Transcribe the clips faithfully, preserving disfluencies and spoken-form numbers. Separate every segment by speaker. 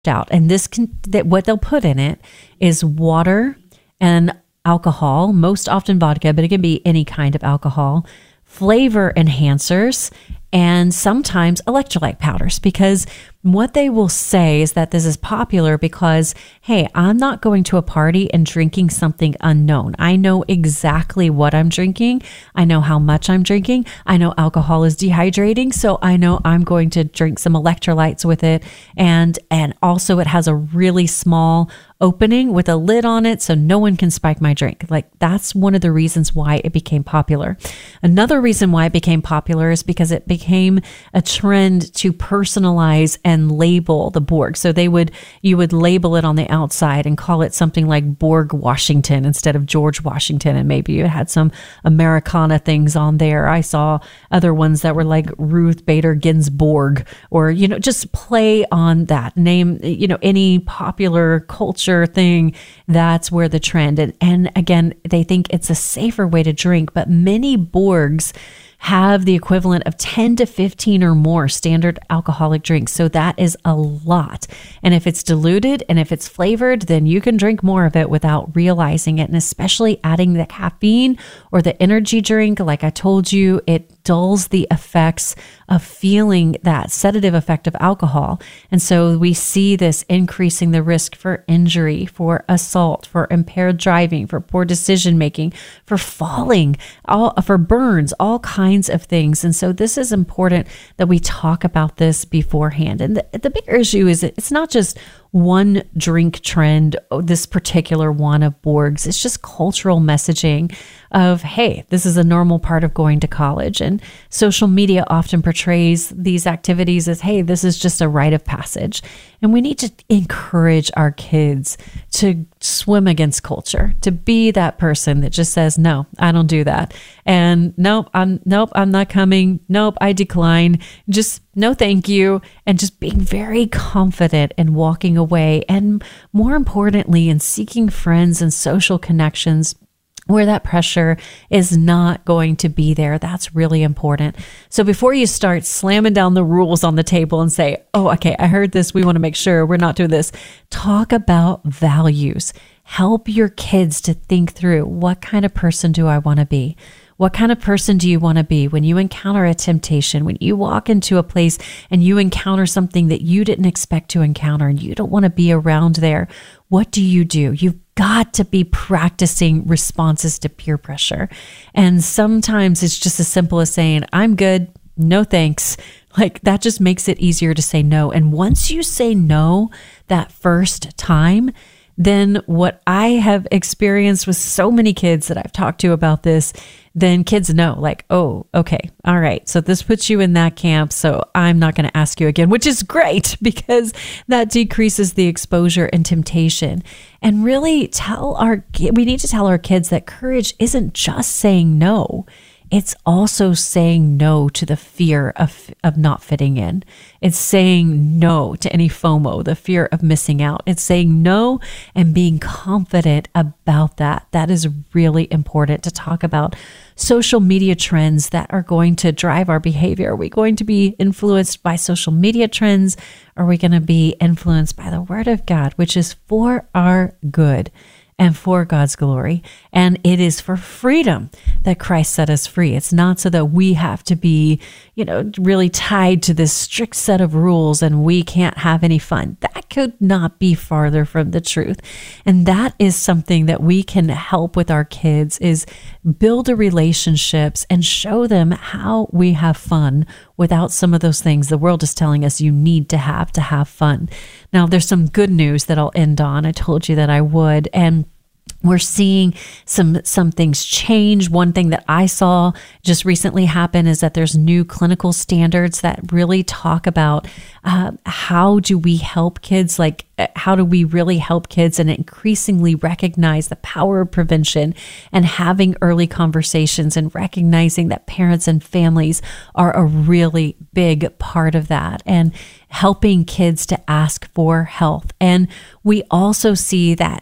Speaker 1: out. And this can, that what they'll put in it is water and alcohol, most often vodka, but it can be any kind of alcohol, flavor enhancers, and sometimes electrolyte powders, because what they will say is that this is popular because, hey, I'm not going to a party and drinking something unknown. I know exactly what I'm drinking. I know how much I'm drinking. I know alcohol is dehydrating, so I know I'm going to drink some electrolytes with it. And, and also it has a really small opening with a lid on it so no one can spike my drink. Like, that's one of the reasons why it became popular. Another reason why it became popular is because it became a trend to personalize and label the Borg. So they would, you would label it on the outside and call it something like Borg Washington instead of George Washington. And maybe it had some Americana things on there. I saw other ones that were like Ruth Bader Ginsburg, or, you know, just play on that name, you know, any popular culture thing. That's where the trend. And, and again, they think it's a safer way to drink, but many Borgs have the equivalent of ten to fifteen or more standard alcoholic drinks. So that is a lot. And if it's diluted and if it's flavored, then you can drink more of it without realizing it. And especially adding the caffeine or the energy drink, like I told you, it dulls the effects of feeling that sedative effect of alcohol. And so we see this increasing the risk for injury, for assault, for impaired driving, for poor decision making, for falling, all for burns, all kinds of things. And so this is important that we talk about this beforehand. And the, the bigger issue is that it's not just one drink trend, this particular one of Borg's. It's just cultural messaging of, hey, this is a normal part of going to college. And social media often portrays these activities as, hey, this is just a rite of passage. And we need to encourage our kids to swim against culture, to be that person that just says, no, I don't do that. And nope, I'm nope, I'm not coming. Nope, I decline. Just no, thank you. And just being very confident and walking away. And more importantly, in seeking friends and social connections where that pressure is not going to be there. That's really important. So before you start slamming down the rules on the table and say, oh, okay, I heard this, we want to make sure we're not doing this. Talk about values. Help your kids to think through, what kind of person do I want to be? What kind of person do you want to be when you encounter a temptation, when you walk into a place and you encounter something that you didn't expect to encounter and you don't want to be around there? What do you do? You've got to be practicing responses to peer pressure. And sometimes it's just as simple as saying, I'm good, no thanks. Like, that just makes it easier to say no. And once you say no that first time, then what I have experienced with so many kids that I've talked to about this, then kids know, like, oh, okay, all right, so this puts you in that camp, so I'm not going to ask you again, which is great because that decreases the exposure and temptation. And really tell our, we need to tell our kids that courage isn't just saying no. It's also saying no to the fear of, of not fitting in. It's saying no to any FOMO, the fear of missing out. It's saying no and being confident about that. That is really important to talk about. Social media trends that are going to drive our behavior. Are we going to be influenced by social media trends? Or are we going to be influenced by the Word of God, which is for our good and for God's glory? And it is for freedom that Christ set us free. It's not so that we have to be, you know, really tied to this strict set of rules and we can't have any fun. That could not be farther from the truth. And that is something that we can help with our kids, is build the relationships and show them how we have fun without some of those things the world is telling us you need to have to have fun. Now, there's some good news that I'll end on. I told you that I would. And we're seeing some some things change. One thing that I saw just recently happen is that there's new clinical standards that really talk about uh, how do we help kids, like how do we really help kids and increasingly recognize the power of prevention and having early conversations and recognizing that parents and families are a really big part of that, and helping kids to ask for help. And we also see that we're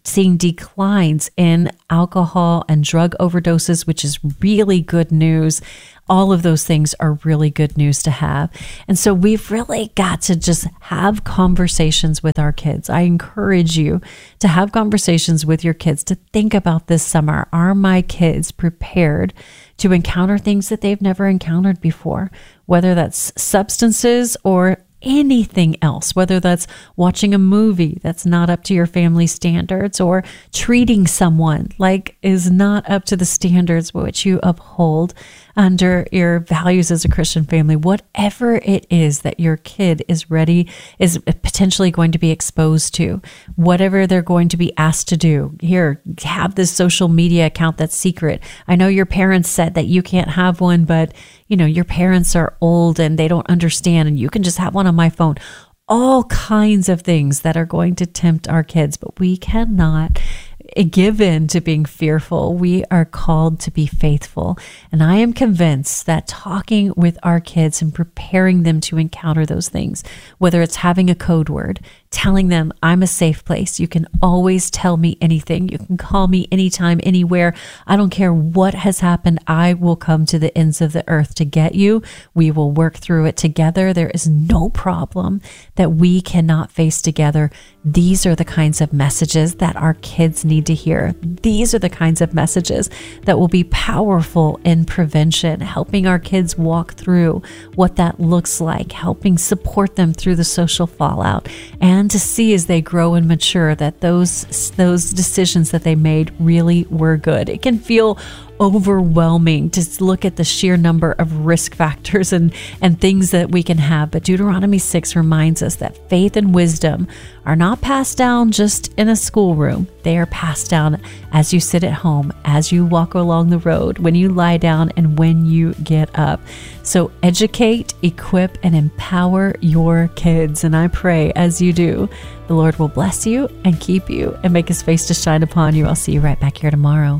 Speaker 1: seeing declines in alcohol and drug overdoses, which is really good news. All of those things are really good news to have. And so we've really got to just have conversations with our kids. I encourage you to have conversations with your kids, to think about this summer. Are my kids prepared to encounter things that they've never encountered before? Whether that's substances or anything else, whether that's watching a movie that's not up to your family standards, or treating someone like is not up to the standards which you uphold under your values as a Christian family. Whatever it is that your kid is ready, is potentially going to be exposed to, whatever they're going to be asked to do. Here, have this social media account that's secret. I know your parents said that you can't have one, but you know, your parents are old and they don't understand, and you can just have one on my phone. All kinds of things that are going to tempt our kids, but we cannot give in to being fearful. We are called to be faithful. And I am convinced that talking with our kids and preparing them to encounter those things, whether it's having a code word, telling them, I'm a safe place. You can always tell me anything. You can call me anytime, anywhere. I don't care what has happened. I will come to the ends of the earth to get you. We will work through it together. There is no problem that we cannot face together. These are the kinds of messages that our kids need to hear. These are the kinds of messages that will be powerful in prevention, helping our kids walk through what that looks like, helping support them through the social fallout, and to see as they grow and mature that those those decisions that they made really were good. It can feel overwhelming to look at the sheer number of risk factors and, and things that we can have. But Deuteronomy six reminds us that faith and wisdom are not passed down just in a schoolroom. They are passed down as you sit at home, as you walk along the road, when you lie down, and when you get up. So educate, equip, and empower your kids. And I pray as you do, the Lord will bless you and keep you and make his face to shine upon you. I'll see you right back here tomorrow.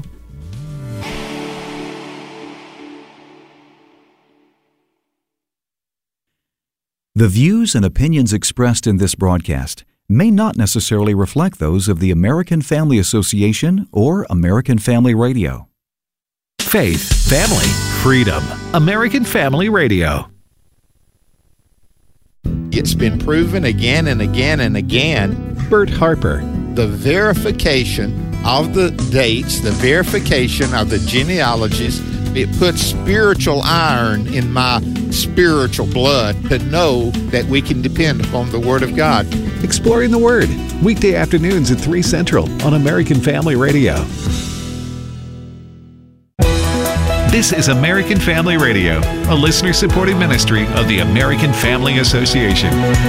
Speaker 2: The views and opinions expressed in this broadcast may not necessarily reflect those of the American Family Association or American Family Radio.
Speaker 3: Faith, family, freedom. American Family Radio.
Speaker 4: It's been proven again and again and again.
Speaker 3: Bert Harper.
Speaker 4: The verification of the dates, the verification of the genealogies, it puts spiritual iron in my spiritual blood to know that we can depend upon the Word of God.
Speaker 3: Exploring the Word, weekday afternoons at three Central on American Family Radio. This is American Family Radio, a listener-supported ministry of the American Family Association.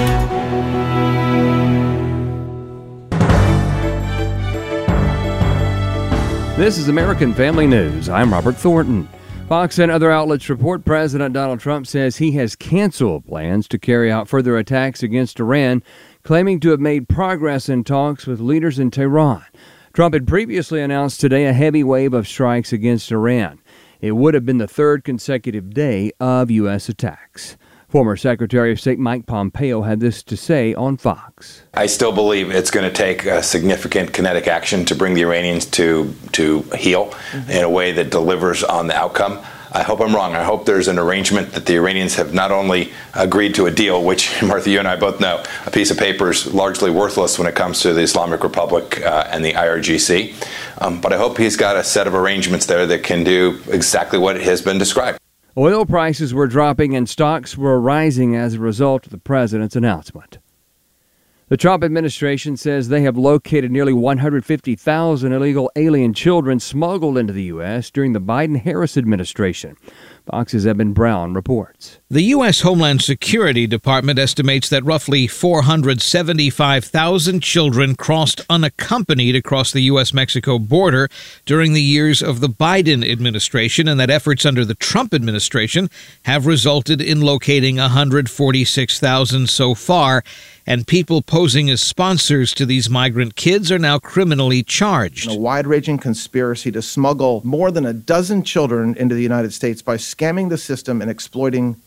Speaker 5: This is American Family News. I'm Robert Thornton. Fox and other outlets report President Donald Trump says he has canceled plans to carry out further attacks against Iran, claiming to have made progress in talks with leaders in Tehran. Trump had previously announced today a heavy wave of strikes against Iran. It would have been the third consecutive day of U S attacks. Former Secretary of State Mike Pompeo had this to say on Fox.
Speaker 6: I still believe it's going to take a significant kinetic action to bring the Iranians to, to heal mm-hmm. in a way that delivers on the outcome. I hope I'm wrong. I hope there's an arrangement that the Iranians have not only agreed to a deal, which, Martha, you and I both know, a piece of paper is largely worthless when it comes to the Islamic Republic uh, and the I R G C, um, but I hope he's got a set of arrangements there that can do exactly what has been described.
Speaker 5: Oil prices were dropping and stocks were rising as a result of the president's announcement. The Trump administration says they have located nearly one hundred fifty thousand illegal alien children smuggled into the U S during the Biden-Harris administration. Fox's Eben Brown reports.
Speaker 7: The U S. Homeland Security Department estimates that roughly four hundred seventy-five thousand children crossed unaccompanied across the U S Mexico border during the years of the Biden administration, and that efforts under the Trump administration have resulted in locating one hundred forty-six thousand so far. And people posing as sponsors to these migrant kids are now criminally charged.
Speaker 8: A wide-ranging conspiracy to smuggle more than a dozen children into the United States by scamming the system and exploiting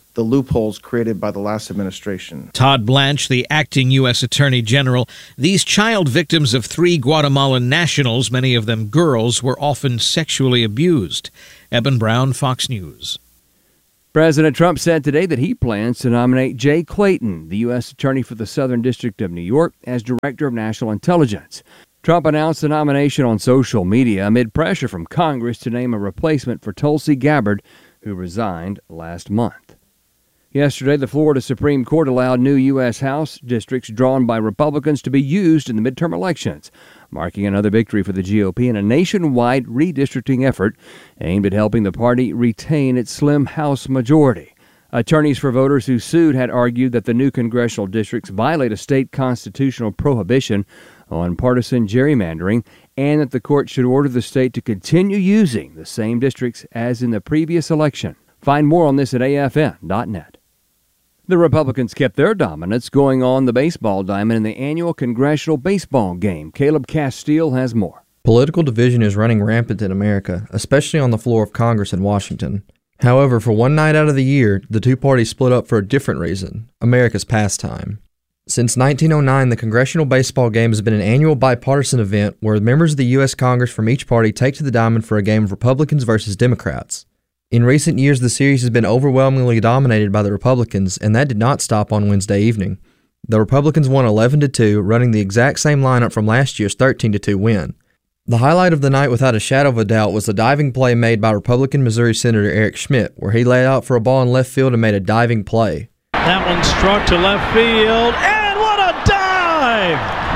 Speaker 8: the loopholes created by the last administration.
Speaker 7: Todd Blanche, the acting U S Attorney General. These child victims of three Guatemalan nationals, many of them girls, were often sexually abused. Eben Brown, Fox News.
Speaker 5: President Trump said today that he plans to nominate Jay Clayton, the U S Attorney for the Southern District of New York, as Director of National Intelligence. Trump announced the nomination on social media amid pressure from Congress to name a replacement for Tulsi Gabbard, who resigned last month. Yesterday, the Florida Supreme Court allowed new U S House districts drawn by Republicans to be used in the midterm elections, marking another victory for the G O P in a nationwide redistricting effort aimed at helping the party retain its slim House majority. Attorneys for voters who sued had argued that the new congressional districts violate a state constitutional prohibition on partisan gerrymandering and that the court should order the state to continue using the same districts as in the previous election. Find more on this at A F N dot net. The Republicans kept their dominance going on the baseball diamond in the annual congressional baseball game. Caleb Castile has more.
Speaker 9: Political division is running rampant in America, especially on the floor of Congress in Washington. However, for one night out of the year, the two parties split up for a different reason: America's pastime. Since nineteen oh nine, the Congressional Baseball Game has been an annual bipartisan event where members of the U S Congress from each party take to the diamond for a game of Republicans versus Democrats. In recent years, the series has been overwhelmingly dominated by the Republicans, and that did not stop on Wednesday evening. The Republicans won eleven to two, running the exact same lineup from last year's thirteen to two win. The highlight of the night, without a shadow of a doubt, was the diving play made by Republican Missouri Senator Eric Schmitt, where he laid out for a ball in left field and made a diving play.
Speaker 10: That one struck to left field, and what a dive!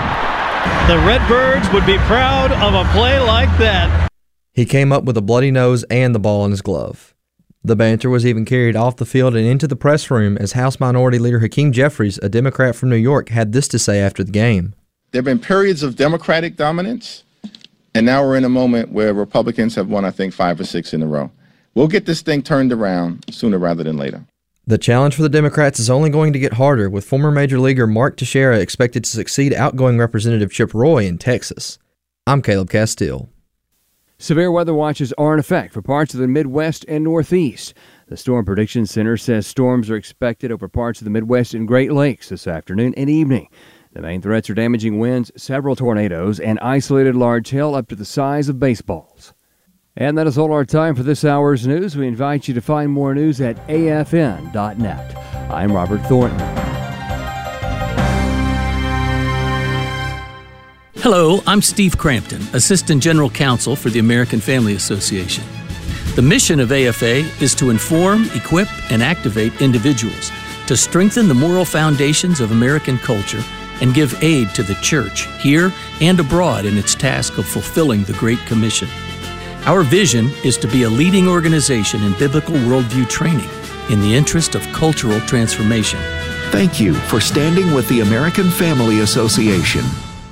Speaker 10: The Redbirds would be proud of a play like that.
Speaker 9: He came up with a bloody nose and the ball in his glove. The banter was even carried off the field and into the press room as House Minority Leader Hakeem Jeffries, a Democrat from New York, had this to say after the game.
Speaker 11: There have been periods of Democratic dominance, and now we're in a moment where Republicans have won, I think, five or six in a row. We'll get this thing turned around sooner rather than later.
Speaker 9: The challenge for the Democrats is only going to get harder, with former Major Leaguer Mark Teixeira expected to succeed outgoing Representative Chip Roy in Texas. I'm Caleb Castile.
Speaker 5: Severe weather watches are in effect for parts of the Midwest and Northeast. The Storm Prediction Center says storms are expected over parts of the Midwest and Great Lakes this afternoon and evening. The main threats are damaging winds, several tornadoes, and isolated large hail up to the size of baseballs. And that is all our time for this hour's news. We invite you to find more news at A F N dot net. I'm Robert Thornton.
Speaker 12: Hello, I'm Steve Crampton, Assistant General Counsel for the American Family Association. The mission of A F A is to inform, equip, and activate individuals to strengthen the moral foundations of American culture and give aid to the church here and abroad in its task of fulfilling the Great Commission. Our vision is to be a leading organization in biblical worldview training in the interest of cultural transformation.
Speaker 13: Thank you for standing with the American Family Association.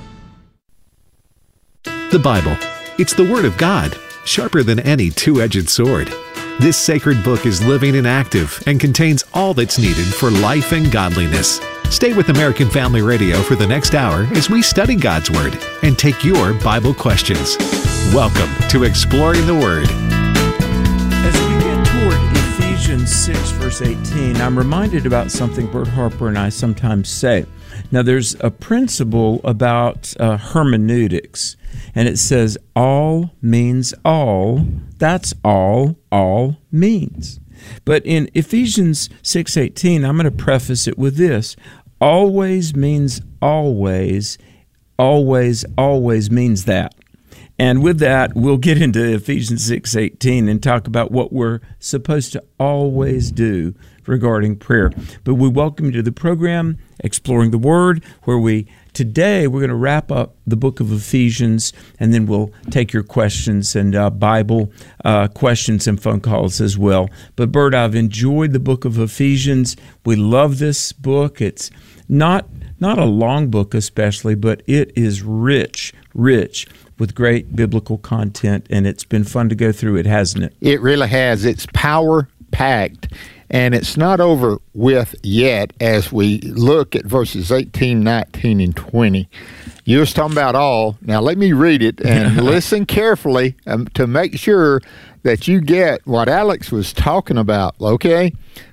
Speaker 3: The Bible. It's the Word of God, sharper than any two-edged sword. This sacred book is living and active and contains all that's needed for life and godliness. Stay with American Family Radio for the next hour as we study God's Word and take your Bible questions. Welcome to Exploring the Word.
Speaker 14: As we get toward Ephesians six, verse eighteen, I'm reminded about something Bert Harper and I sometimes say. Now, there's a principle about uh, hermeneutics, and it says all means all. That's all all means. But in Ephesians six eighteen, I'm going to preface it with this. Always means always. Always, always means that. And with that, we'll get into Ephesians six eighteen and talk about what we're supposed to always do regarding prayer. But we welcome you to the program, Exploring the Word, where we today we're going to wrap up the book of Ephesians, and then we'll take your questions and uh, Bible uh, questions and phone calls as well. But Bert, I've enjoyed the book of Ephesians. We love this book. It's not not a long book especially, but it is rich, rich with great biblical content, and it's been fun to go through it, hasn't it?
Speaker 4: It really has. It's power-packed, and it's not over with yet as we look at verses eighteen, nineteen, and twenty. You was talking about all. Now let me read it and listen carefully um, to make sure that you get what Alex was talking about, okay?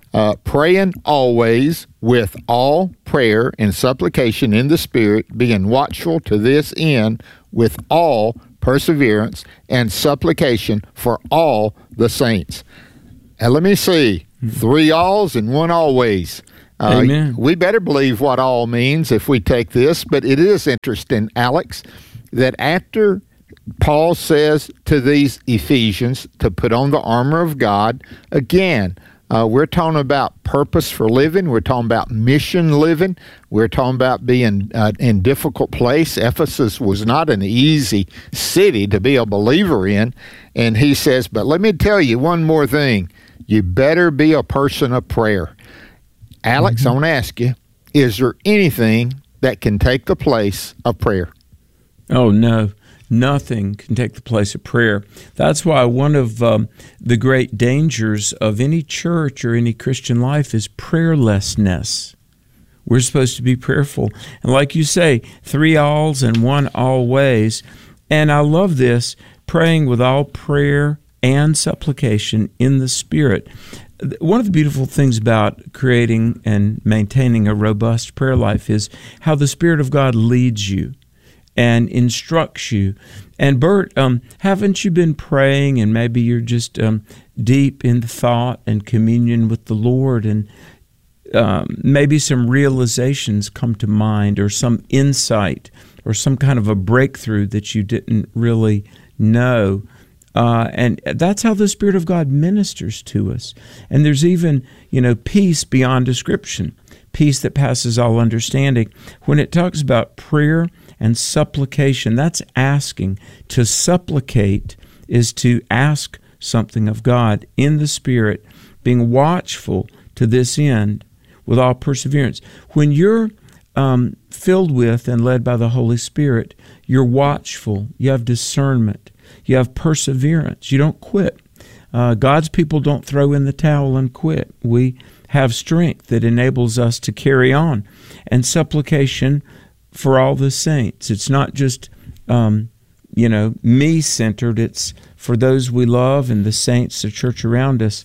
Speaker 4: Uh, praying always with all prayer and supplication in the Spirit, being watchful to this end with all perseverance and supplication for all the saints. And let me see, three alls and one always. Uh,
Speaker 14: Amen.
Speaker 4: We better believe what all means if we take this, but it is interesting, Alex, that after Paul says to these Ephesians to put on the armor of God, again, uh, we're talking about purpose for living. We're talking about mission living. We're talking about being uh, in difficult place. Ephesus was not an easy city to be a believer in. And he says, but let me tell you one more thing. You better be a person of prayer. Alex, mm-hmm. I want to ask you, is there anything that can take the place of prayer?
Speaker 14: Oh, no. Nothing can take the place of prayer. That's why one of um, the great dangers of any church or any Christian life is prayerlessness. We're supposed to be prayerful. And like you say, three alls and one always. And I love this, praying with all prayer and supplication in the Spirit. One of the beautiful things about creating and maintaining a robust prayer life is how the Spirit of God leads you and instructs you. And Bert, um, haven't you been praying, and maybe you're just um, deep in thought and communion with the Lord, and um, maybe some realizations come to mind, or some insight, or some kind of a breakthrough that you didn't really know. Uh, and that's how the Spirit of God ministers to us. And there's even, you know, peace beyond description, peace that passes all understanding. When it talks about prayer and supplication, that's asking. To supplicate is to ask something of God in the Spirit, being watchful to this end with all perseverance. When you're um, filled with and led by the Holy Spirit, you're watchful, you have discernment, you have perseverance, you don't quit. Uh, God's people don't throw in the towel and quit. We have strength that enables us to carry on. And supplication for all the saints. It's not just, um, you know, me-centered. It's for those we love and the saints, the church around us.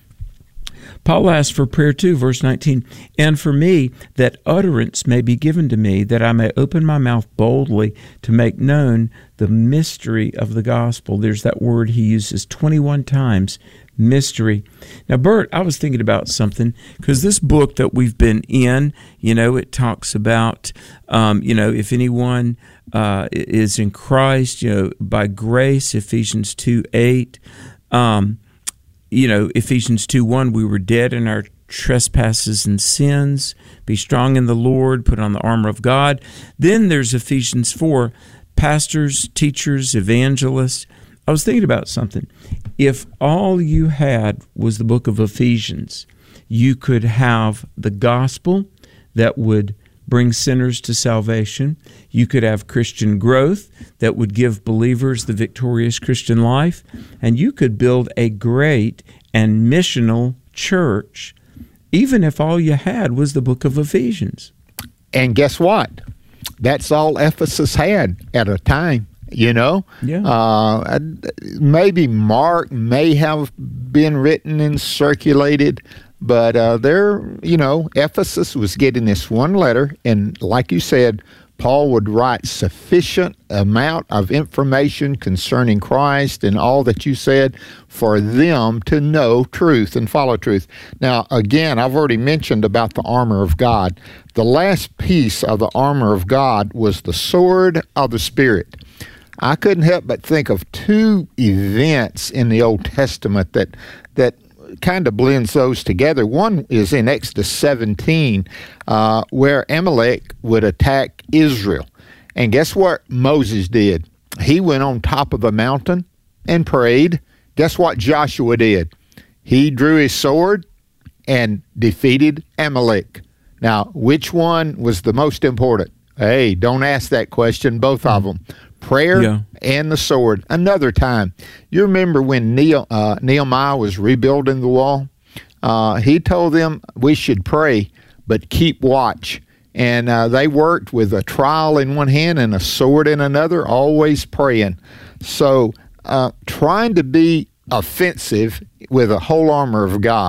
Speaker 14: Paul asked for prayer too, verse nineteen, and for me, that utterance may be given to me, that I may open my mouth boldly to make known the mystery of the gospel. There's that word he uses twenty-one times, mystery. Now, Bert, I was thinking about something, because this book that we've been in, you know, it talks about, um, you know, if anyone uh, is in Christ, you know, by grace, Ephesians two eight, um, you know, Ephesians two one, we were dead in our trespasses and sins. Be strong in the Lord, put on the armor of God. Then there's Ephesians four, pastors, teachers, evangelists. I was thinking about something. If all you had was the book of Ephesians, you could have the gospel that would bring sinners to salvation. You could have Christian growth that would give believers the victorious Christian life. And you could build a great and missional church, even if all you had was the book of Ephesians.
Speaker 4: And guess what? That's all Ephesus had at a time. You know,
Speaker 14: yeah.
Speaker 4: uh, maybe Mark may have been written and circulated, but uh, there, you know, Ephesus was getting this one letter, and like you said, Paul would write sufficient amount of information concerning Christ and all that you said for them to know truth and follow truth. Now, again, I've already mentioned about the armor of God. The last piece of the armor of God was the sword of the Spirit. I couldn't help but think of two events in the Old Testament that that kind of blends those together. One is in Exodus seventeen, uh, where Amalek would attack Israel. And guess what Moses did? He went on top of a mountain and prayed. Guess what Joshua did? He drew his sword and defeated Amalek. Now, which one was the most important? Hey, don't ask that question, both of them. Prayer yeah. and the sword. Another time, you remember when Neil, uh, Nehemiah was rebuilding the wall? Uh, he told them we should pray, but keep watch. And uh, they worked with a trowel in one hand and a sword in another, always praying. So uh, trying to be offensive with a whole armor of God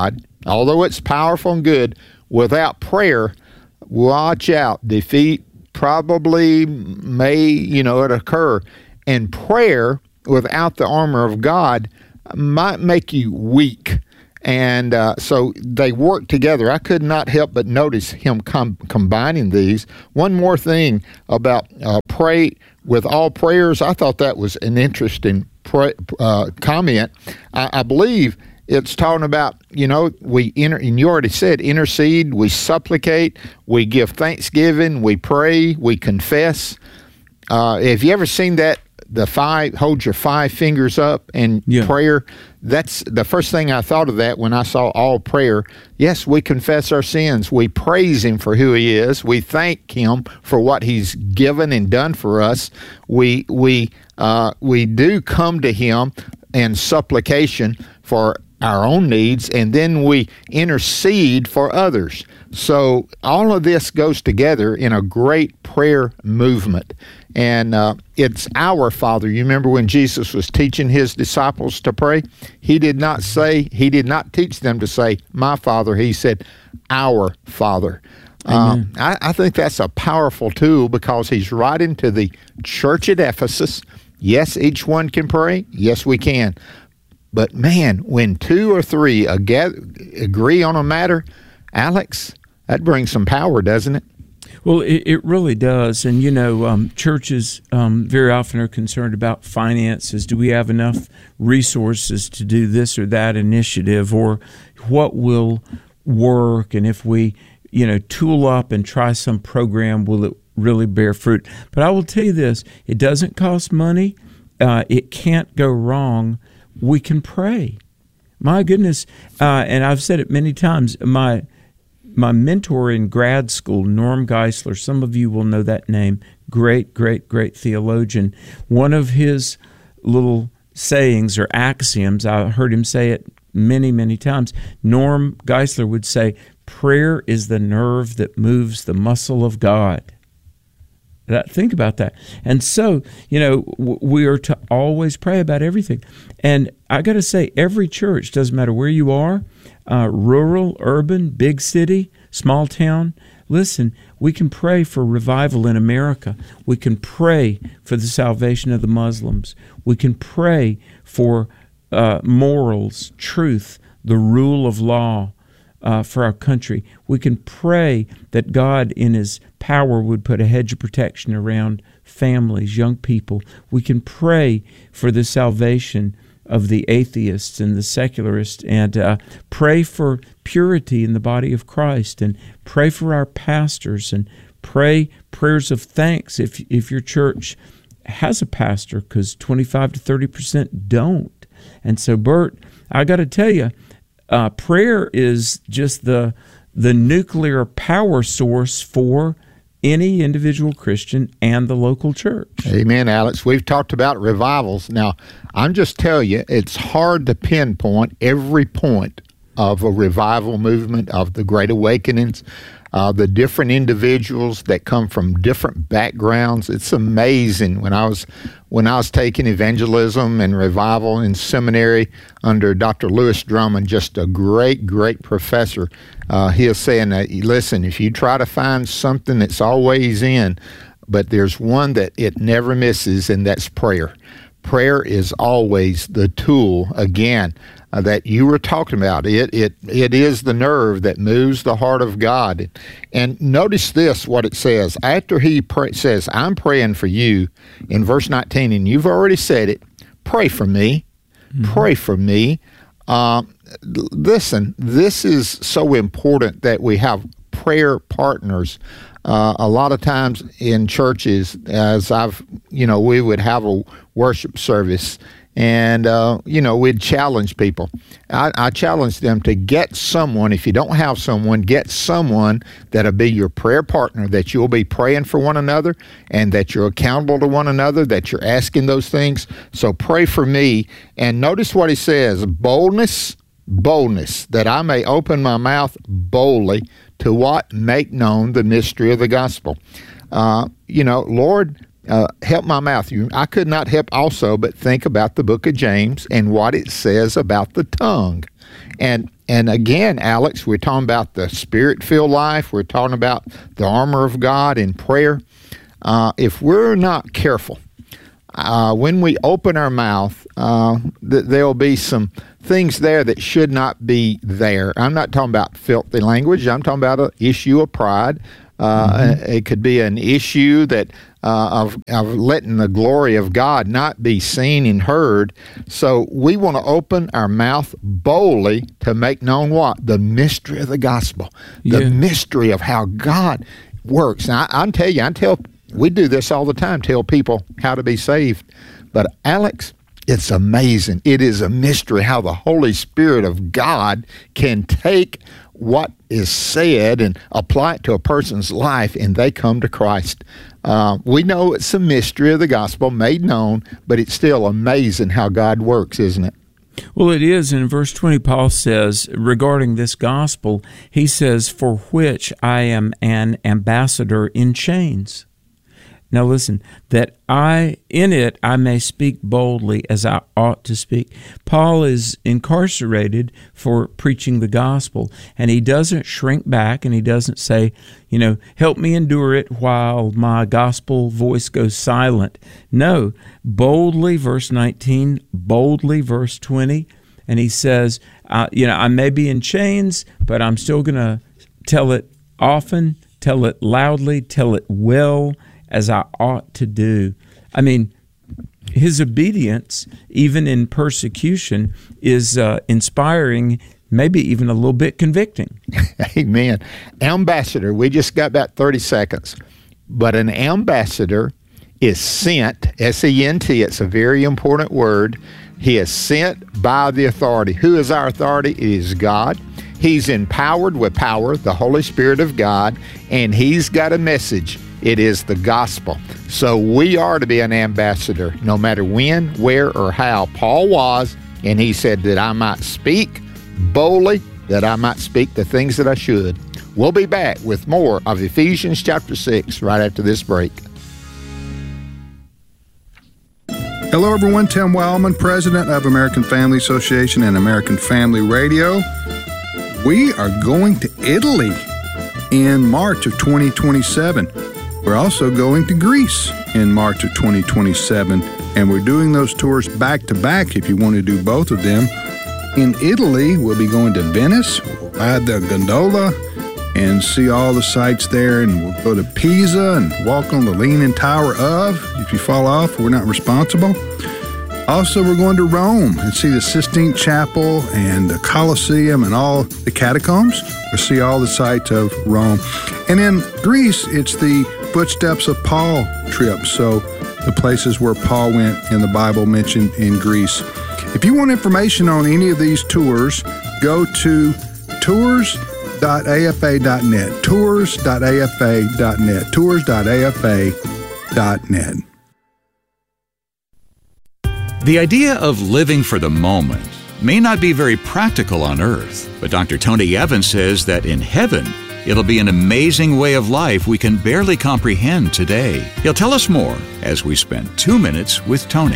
Speaker 4: although it's powerful and good, without prayer, watch out. Defeat probably may, you know, it occur. And prayer without the armor of God might make you weak. And uh, so they work together. I could not help but notice him com- combining these. One more thing about uh, pray with all prayers. I thought that was an interesting pray, uh, comment. I, I believe it's talking about, you know, we inter- and you already said intercede, we supplicate, we give thanksgiving, we pray, we confess. Uh, have you ever seen that? The five, hold your five fingers up and yeah. prayer. That's the first thing I thought of that when I saw all prayer. Yes, we confess our sins. We praise him for who he is. We thank him for what he's given and done for us. We we uh, we do come to him in supplication for our own needs, and then we intercede for others. So all of this goes together in a great prayer movement. And uh, it's our Father. You remember when Jesus was teaching his disciples to pray? He did not say, he did not teach them to say, my Father. He said, our Father. Uh, I, I think that's a powerful tool because he's writing to the church at Ephesus. Yes, each one can pray. Yes, we can. But man, when two or three agree on a matter, Alex, that brings some power, doesn't it?
Speaker 14: Well, it, it really does. And, you know, um, churches um, very often are concerned about finances. Do we have enough resources to do this or that initiative, or what will work? And if we, you know, tool up and try some program, will it really bear fruit? But I will tell you this, it doesn't cost money. Uh, it can't go wrong. We can pray. My goodness. Uh, and I've said it many times, my My mentor in grad school, Norm Geisler, some of you will know that name, great, great, great theologian. One of his little sayings or axioms, I heard him say it many, many times, Norm Geisler would say, prayer is the nerve that moves the muscle of God. That, think about that. And so, you know, w- we are to always pray about everything. And I got to say, every church, doesn't matter where you are, uh, rural, urban, big city, small town, listen, we can pray for revival in America. We can pray for the salvation of the Muslims. We can pray for uh, morals, truth, the rule of law uh, for our country. We can pray that God in his power would put a hedge of protection around families, young people. We can pray for the salvation of the atheists and the secularists, and uh, pray for purity in the body of Christ, and pray for our pastors, and pray prayers of thanks if if your church has a pastor, because twenty-five to thirty percent don't. And so, Bert, I got to tell you, uh, prayer is just the the nuclear power source for any individual Christian and the local church.
Speaker 4: Amen, Alex. We've talked about revivals. Now, I'm just telling you, it's hard to pinpoint every point of a revival movement, of the Great Awakenings, uh, the different individuals that come from different backgrounds. It's amazing. When I was when I was taking evangelism and revival in seminary under Doctor Lewis Drummond, just a great, great professor, uh, he was saying that, listen, if you try to find something that's always in, but there's one that it never misses, and that's prayer. Prayer is always the tool, again, uh, that you were talking about. It it it is the nerve that moves the heart of God. And notice this, what it says. After he pray, says, I'm praying for you, in verse nineteen, and you've already said it, pray for me, mm-hmm. pray for me. Uh, listen, this is so important that we have prayer partners. Uh, a lot of times in churches, as I've, you know, we would have a worship service, and, uh, you know, we'd challenge people. I, I challenge them to get someone, if you don't have someone, get someone that'll be your prayer partner, that you'll be praying for one another, and that you're accountable to one another, that you're asking those things. So pray for me. And notice what he says, boldness, boldness, that I may open my mouth boldly to what? Make known the mystery of the gospel. Uh, you know, Lord, uh, help my mouth. You, I could not help also but think about the book of James and what it says about the tongue. And And again, Alex, we're talking about the Spirit-filled life. We're talking about the armor of God in prayer. Uh, if we're not careful, uh, when we open our mouth, uh, th- there'll be some things there that should not be there. I'm not talking about filthy language. I'm talking about an issue of pride. Uh, mm-hmm. It could be an issue that uh, of, of letting the glory of God not be seen and heard. So we want to open our mouth boldly to make known what? The mystery of the gospel. The yeah. mystery of how God works. Now, I, I'll tell you, I tell, we do this all the time, tell people how to be saved. But Alex, it's amazing. It is a mystery how the Holy Spirit of God can take what is said and apply it to a person's life, and they come to Christ. Uh, we know it's a mystery of the gospel made known, but it's still amazing how God works, isn't it?
Speaker 14: Well, it is. In verse twenty, Paul says, regarding this gospel, he says, for which I am an ambassador in chains. Now listen, that I, in it, I may speak boldly as I ought to speak. Paul is incarcerated for preaching the gospel, and he doesn't shrink back, and he doesn't say, you know, help me endure it while my gospel voice goes silent. No, boldly, verse nineteen, boldly, verse twenty, and he says, uh, you know, I may be in chains, but I'm still going to tell it often, tell it loudly, tell it well, as I ought to do. I mean, his obedience, even in persecution, is uh, inspiring, maybe even a little bit convicting.
Speaker 4: Amen. Ambassador, we just got about thirty seconds. But an ambassador is sent, S E N T, it's a very important word. He is sent by the authority. Who is our authority? It is God. He's empowered with power, the Holy Spirit of God, and he's got a message. It is the gospel. So we are to be an ambassador, no matter when, where, or how. Paul was, and he said that I might speak boldly, that I might speak the things that I should. We'll be back with more of Ephesians chapter six right after this break.
Speaker 15: Hello, everyone. Tim Wildman, president of American Family Association and American Family Radio. We are going to Italy in March of twenty twenty-seven. We're also going to Greece in March of twenty twenty-seven, and we're doing those tours back to back if you want to do both of them. In Italy, we'll be going to Venice, ride the gondola, and see all the sights there, and we'll go to Pisa and walk on the Leaning Tower of. If you fall off, we're not responsible. Also, we're going to Rome and see the Sistine Chapel and the Colosseum and all the catacombs. We'll see all the sights of Rome. And in Greece, it's the Footsteps of Paul trip, so the places where Paul went in the Bible mentioned in Greece. If you want information on any of these tours, go to tours dot a f a dot net, tours dot a f a dot net, tours dot a f a dot net.
Speaker 16: The idea of living for the moment may not be very practical on earth, but Doctor Tony Evans says that in heaven, it'll be an amazing way of life we can barely comprehend today. He'll tell us more as we spend two minutes with Tony.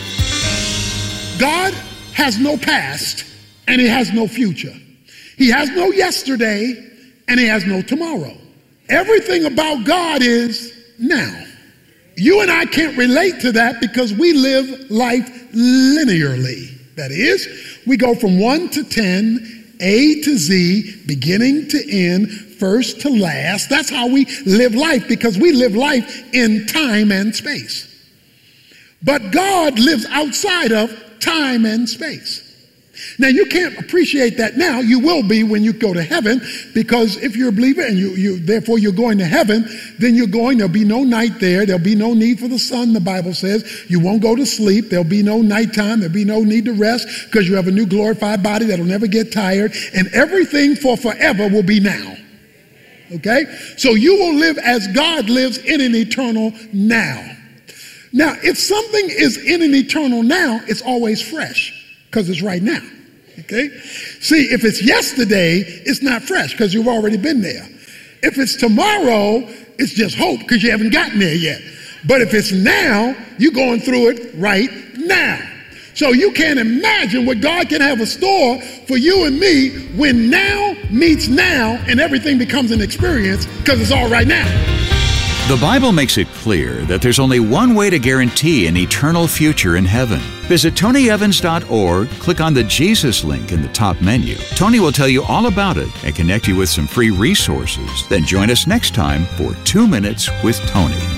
Speaker 17: God has no past and he has no future. He has no yesterday and he has no tomorrow. Everything about God is now. You and I can't relate to that because we live life linearly. That is, we go from one to ten, A to Z, beginning to end, first to last. That's how we live life, because we live life in time and space. But God lives outside of time and space. Now, you can't appreciate that now. You will be when you go to heaven, because if you're a believer and you, you therefore you're going to heaven, then you're going, there'll be no night there. There'll be no need for the sun, the Bible says. You won't go to sleep. There'll be no nighttime. There'll be no need to rest because you have a new glorified body that'll never get tired. And everything for forever will be now. Okay? So you will live as God lives in an eternal now. Now, if something is in an eternal now, it's always fresh because it's right now. Okay? See, if it's yesterday, it's not fresh because you've already been there. If it's tomorrow, it's just hope because you haven't gotten there yet. But if it's now, you're going through it right now. So you can't imagine what God can have a store for you and me when now meets now and everything becomes an experience because it's all right now.
Speaker 16: The Bible makes it clear that there's only one way to guarantee an eternal future in heaven. Visit Tony Evans dot org, click on the Jesus link in the top menu. Tony will tell you all about it and connect you with some free resources. Then join us next time for Two Minutes with Tony.